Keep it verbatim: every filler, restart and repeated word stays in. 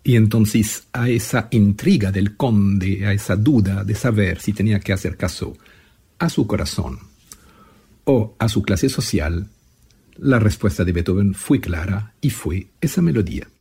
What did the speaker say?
Y entonces a esa intriga del conde, a esa duda de saber si tenía que hacer caso a su corazón o a su clase social, la respuesta de Beethoven fue clara y fue esa melodía.